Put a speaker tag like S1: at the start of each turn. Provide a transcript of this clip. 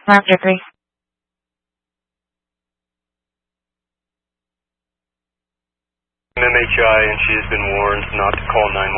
S1: Roger 3.
S2: MHI, and she has been warned not to call 911.